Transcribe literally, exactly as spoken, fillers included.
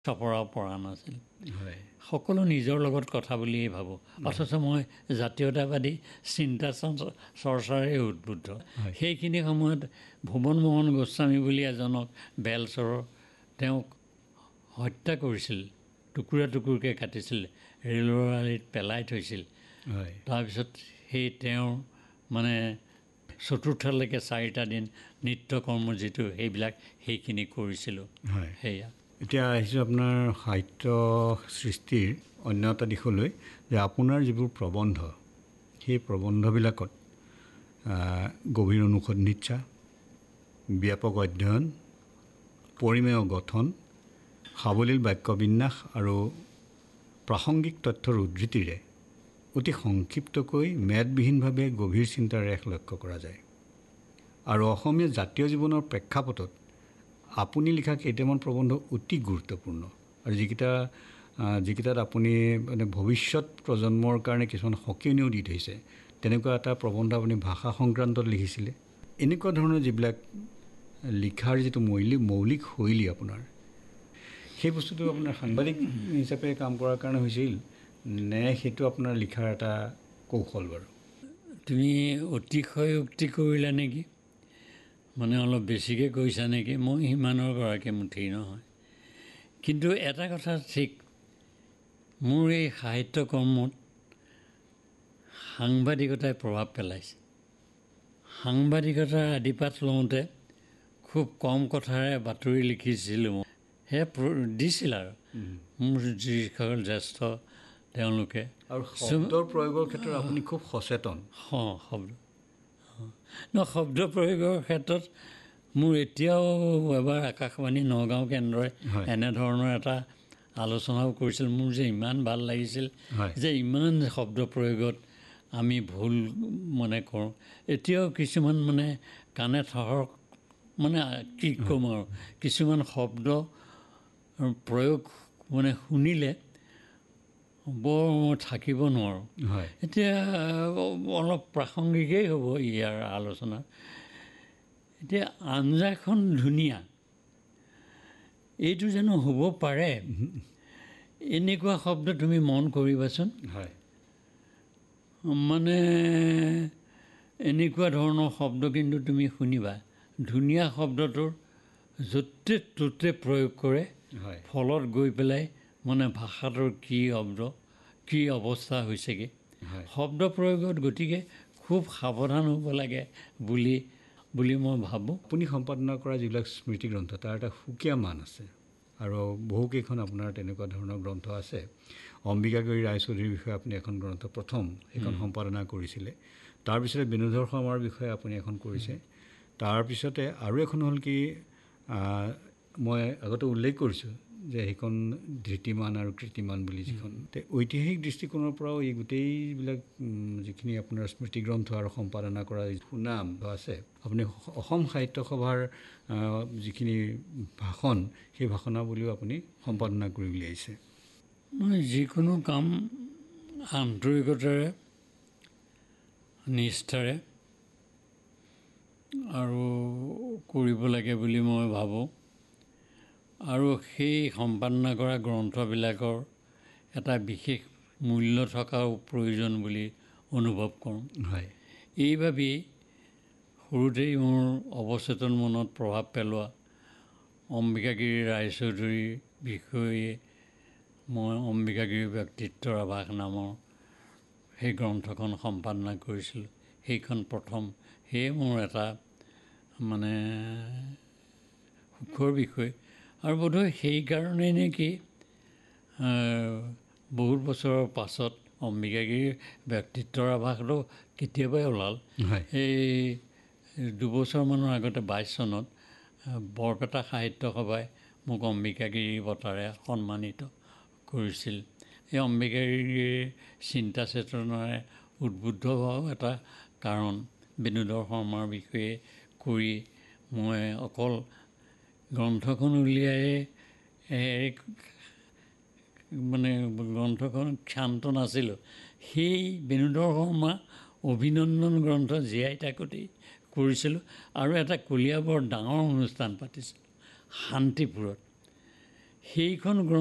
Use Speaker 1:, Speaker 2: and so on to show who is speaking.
Speaker 1: চপৰা পৰা নাছিল।
Speaker 2: হয়
Speaker 1: সকলো নিজৰ লগত কথা বুলিয়েই ভাবোঁ, অথচ মই জাতীয়তাবাদী চিন্তা চৰ্চাৰে উদ্বুদ্ধ।
Speaker 2: হয়
Speaker 1: সেইখিনি সময়ত ভুৱন মোহন গোস্বামী বুলি এজনক বেলচৰৰ তেওঁক হত্যা কৰিছিল, টুকুৰা টুকুৰকৈ কাটিছিল, ৰেলৰ আলিত পেলাই থৈছিল।
Speaker 2: হয়
Speaker 1: তাৰপিছত সেই তেওঁৰ মানে চতুৰ্থলৈকে চাৰিটা দিন নৃত্য কৰ্ম যিটো সেইবিলাক সেইখিনি কৰিছিলোঁ।
Speaker 2: হয়
Speaker 1: সেয়া
Speaker 2: এতিয়া আহিছোঁ আপোনাৰ সাহিত্য সৃষ্টিৰ অন্য এটা দিশলৈ, যে আপোনাৰ যিবোৰ প্ৰবন্ধ, সেই প্ৰবন্ধবিলাকত গভীৰ অনুসন্ধিৎসা, ব্যাপক অধ্যয়ন, পৰিমেয় গঠন, সাৱলীল বাক্যবিন্যাস আৰু প্ৰাসংগিক তথ্যৰ উদ্ধৃতিৰে অতি সংক্ষিপ্তকৈ মেদবিহীনভাৱে গভীৰ চিন্তাৰ ৰেখ লক্ষ্য কৰা যায়। আৰু অসমীয়া জাতীয় জীৱনৰ প্ৰেক্ষাপটত আপুনি লিখা কেইটামান প্ৰবন্ধ অতি গুৰুত্বপূৰ্ণ, আৰু যিকেইটা যিকেইটাত আপুনি মানে ভৱিষ্যত প্ৰজন্মৰ কাৰণে কিছুমান সকিয়নিও দি থৈছে। তেনেকুৱা এটা প্ৰবন্ধ আপুনি ভাষা সংক্ৰান্তত লিখিছিলে। এনেকুৱা ধৰণৰ যিবিলাক লিখাৰ যিটো মৌলিক মৌলিক শৈলী আপোনাৰ, সেই বস্তুটো আপোনাৰ সাংবাদিক হিচাপে কাম কৰাৰ কাৰণে হৈছিল নে সেইটো আপোনাৰ লিখাৰ এটা কৌশল? বাৰু
Speaker 1: তুমি অতিশয়োক্তি কৰিলা নেকি, মানে অলপ বেছিকৈ কৈছা নেকি? মই সিমানৰ গৰাকী মুঠেই নহয়। কিন্তু এটা কথা ঠিক, মোৰ এই সাহিত্য কৰ্মত সাংবাদিকতাই প্ৰভাৱ পেলাইছে। সাংবাদিকতাৰ আদিপাঠ লওঁতে খুব কম কথাৰে বাতৰি লিখিছিলোঁ। সেয়া দিছিল আৰু মোৰ যিসকল জ্যেষ্ঠ তেওঁলোকে।
Speaker 2: আৰু শব্দৰ প্ৰয়োগৰ ক্ষেত্ৰত আপুনি খুব সচেতন।
Speaker 1: অঁ শব্দ ন শব্দ প্ৰয়োগৰ ক্ষেত্ৰত মোৰ এতিয়াও এবাৰ আকাশবাণী নগাঁও কেন্দ্ৰই এনেধৰণৰ এটা আলোচনাও কৰিছিল। মোৰ যে ইমান ভাল লাগিছিল যে ইমান শব্দ প্ৰয়োগত আমি ভুল মানে কৰোঁ। এতিয়াও কিছুমান মানে কাণে থহৰ মানে কি ক'ম আৰু, কিছুমান শব্দ প্ৰয়োগ মানে শুনিলে বৰ মই থাকিব নোৱাৰোঁ। এতিয়া অলপ প্ৰাসংগিকেই হ'ব ইয়াৰ আলোচনা। এতিয়া আঞ্জাখন ধুনীয়া, এইটো জানো হ'ব পাৰে? এনেকুৱা শব্দ তুমি মন কৰিবাচোন।
Speaker 2: হয়
Speaker 1: মানে এনেকুৱা ধৰণৰ শব্দ কিন্তু তুমি শুনিবা, ধুনীয়া শব্দটোৰ য'তে ত'তে প্ৰয়োগ কৰে, ফলত গৈ পেলাই মানে ভাষাটোৰ কি শব্দ কি অৱস্থা হৈছেগৈ। শব্দ প্ৰয়োগত গতিকে খুব সাৱধান হ'ব লাগে বুলি বুলি মই ভাবোঁ।
Speaker 2: আপুনি সম্পাদনা কৰা যিবিলাক স্মৃতি গ্ৰন্থ, তাৰ এটা সুকীয়া মান আছে, আৰু বহুকেইখন আপোনাৰ তেনেকুৱা ধৰণৰ গ্ৰন্থ আছে। অম্বিকাগিৰি ৰায়চৌধুৰীৰ বিষয়ে আপুনি এখন গ্ৰন্থ প্ৰথম এখন সম্পাদনা কৰিছিলে। তাৰপিছতে বেণুধৰ শৰ্মাৰ বিষয়ে আপুনি এখন কৰিছে। তাৰপিছতে আৰু এখন হ'ল কি, মই আগতে উল্লেখ কৰিছোঁ যে সেইখন ধৃতিমান আৰু কৃতিমান বুলি যিখন, ঐতিহাসিক দৃষ্টিকোণৰ পৰাও এই গোটেইবিলাক যিখিনি আপোনাৰ স্মৃতিগ্ৰন্থ আৰু সম্পাদনা কৰা সুনাম আছে, আপুনি অসম সাহিত্য সভাৰ যিখিনি ভাষণ, সেই ভাষণাৱলীও আপুনি সম্পাদনা কৰি উলিয়াইছে।
Speaker 1: মই যিকোনো কাম আন্তৰিকতাৰে নিষ্ঠাৰে আৰু কৰিব লাগে বুলি মই ভাবোঁ। আৰু সেই সম্পাদনা কৰা গ্ৰন্থবিলাকৰ এটা বিশেষ মূল্য থকাও প্ৰয়োজন বুলি অনুভৱ কৰোঁ।
Speaker 2: হয়
Speaker 1: এইবাবেই সৰুতেই মোৰ অৱচেতন মনত প্ৰভাৱ পেলোৱা অম্বিকাগিৰি ৰায়চৌধুৰীৰ বিষয়ে মই অম্বিকাগিৰি ব্যক্তিত্বৰ আভাস নামৰ সেই গ্ৰন্থখন সম্পাদনা কৰিছিলোঁ। সেইখন প্ৰথম, সেয়ে মোৰ এটা মানে সুখৰ বিষয়। আৰু বোধহয় সেইকাৰণেই নেকি বহুত বছৰৰ পাছত অম্বিকাগিৰিৰ ব্যক্তিত্বৰ আভাসটো কেতিয়াবাই ওলাল। এই দুবছৰমানৰ আগতে বাইছ চনত বৰপেটা সাহিত্য সভাই মোক অম্বিকাগিৰি বঁটাৰে সন্মানিত কৰিছিল। এই অম্বিকাগিৰিৰ চিন্তা চেতনাৰে উদ্বুদ্ধ হোৱাও এটা কাৰণ। বেণুধৰ শৰ্মাৰ বিষয়ে কৰি মই অকল গ্ৰন্থখন উলিয়াই মানে গ্ৰন্থখন ক্ষান্ত নাছিলোঁ, সেই বেণুধৰ শৰ্মা অভিনন্দন গ্ৰন্থ জীয়াই থাকোঁতেই কৰিছিলোঁ। আৰু এটা কলীয়াবৰ ডাঙৰ অনুষ্ঠান পাতিছিলোঁ শান্তিপুৰত। সেইখন